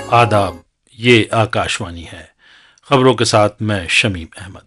آداب، یہ آکاشوانی ہے۔ خبروں کے ساتھ میں شمیم احمد۔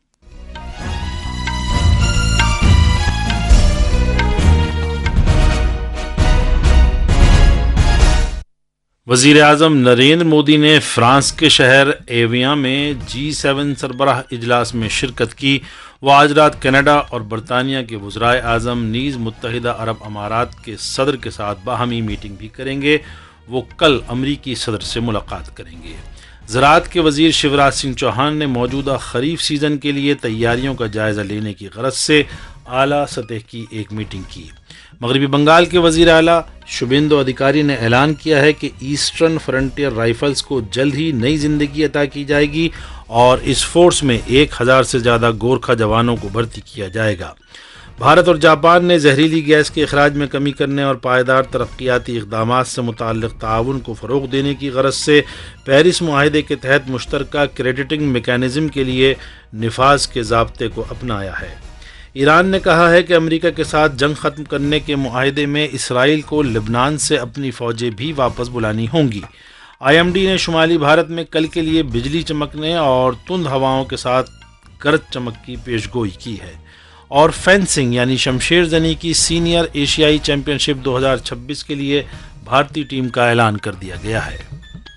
وزیر اعظم نریندر مودی نے فرانس کے شہر ایویاں میں G7 سربراہ اجلاس میں شرکت کی۔ وہ آج رات کینیڈا اور برطانیہ کے وزرائے اعظم نیز متحدہ عرب امارات کے صدر کے ساتھ باہمی میٹنگ بھی کریں گے۔ وہ کل امریکی صدر سے ملاقات کریں گے۔ زراعت کے وزیر شیوراج سنگھ چوہان نے موجودہ خریف سیزن کے لیے تیاریوں کا جائزہ لینے کی غرض سے اعلیٰ سطح کی ایک میٹنگ کی۔ مغربی بنگال کے وزیر اعلیٰ شبھیندو ادھیکاری نے اعلان کیا ہے کہ ایسٹرن فرنٹیئر رائفلز کو جلد ہی نئی زندگی عطا کی جائے گی اور اس فورس میں 1000 سے زیادہ گورکھا جوانوں کو بھرتی کیا جائے گا۔ بھارت اور جاپان نے زہریلی گیس کے اخراج میں کمی کرنے اور پائیدار ترقیاتی اقدامات سے متعلق تعاون کو فروغ دینے کی غرض سے پیرس معاہدے کے تحت مشترکہ کریڈٹنگ میکانزم کے لیے نفاذ کے ضابطے کو اپنایا ہے۔ ایران نے کہا ہے کہ امریکہ کے ساتھ جنگ ختم کرنے کے معاہدے میں اسرائیل کو لبنان سے اپنی فوجیں بھی واپس بلانی ہوں گی۔ IMD نے شمالی بھارت میں کل کے لیے بجلی چمکنے اور تند ہواؤں کے ساتھ گرج چمک کی پیشگوئی کی ہے۔ اور فینسنگ یعنی شمشیر زنی کی سینئر ایشیائی چیمپئن شپ 2026 کے لیے بھارتی ٹیم کا اعلان کر دیا گیا ہے۔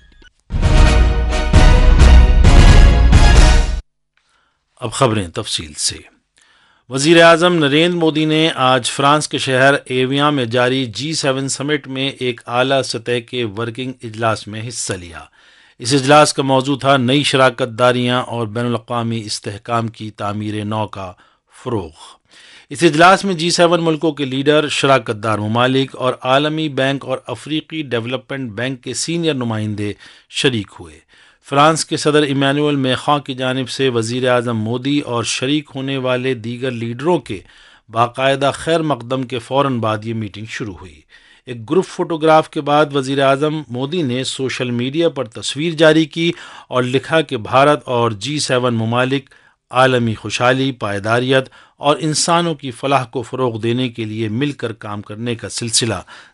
اب خبریں تفصیل سے۔ وزیر اعظم نریندر مودی نے آج فرانس کے شہر ایویاں میں جاری G7 سمٹ میں ایک اعلیٰ سطح کے ورکنگ اجلاس میں حصہ لیا۔ اس اجلاس کا موضوع تھا نئی شراکت داریاں اور بین الاقوامی استحکام کی تعمیر نو کا فروغ۔ اس اجلاس میں G7 ملکوں کے لیڈر، شراکت دار ممالک اور عالمی بینک اور افریقی ڈیولپمنٹ بینک کے سینئر نمائندے شریک ہوئے۔ فرانس کے صدر ایمانوئل میخواں کی جانب سے وزیر اعظم مودی اور شریک ہونے والے دیگر لیڈروں کے باقاعدہ خیر مقدم کے فوراً بعد یہ میٹنگ شروع ہوئی۔ ایک گروپ فوٹوگراف کے بعد وزیر اعظم مودی نے سوشل میڈیا پر تصویر جاری کی اور لکھا کہ بھارت اور G7 ممالک عالمی خوشحالی، پائیداریت اور انسانوں کی فلاح کو فروغ دینے کے لیے مل کر کام کرنے کا سلسلہ